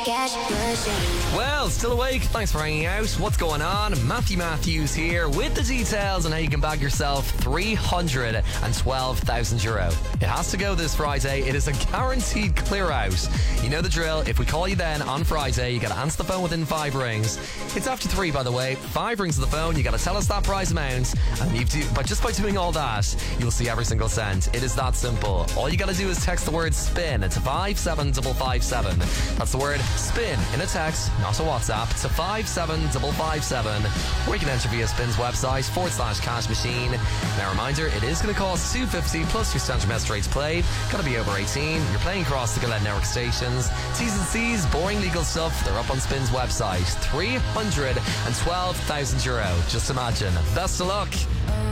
Cash Machine. Well, still awake. Thanks for hanging out. What's going on? Matthew Matthews here with the details on how you can bag yourself €312,000. It has to go this Friday. It is a guaranteed clear out. You know the drill. If we call you then on Friday, you got to answer the phone within 5 rings. It's after 3, by the way. 5 rings of the phone. You got to tell us that prize amount. And but just by doing all that, you'll see every single cent. It is that simple. All you got to do is text the word SPIN to 57557. That's the word SPIN in a text, not a WhatsApp, to 57557. Or you can enter via Spin's website /cash machine. Now, reminder, it is going to cost $2.50 plus your standard message rates played. Got to be over 18. You're playing across the Gillette Network stations. T's and C's, boring legal stuff. They're up on Spin's website. €312,000. Just imagine. Best of luck.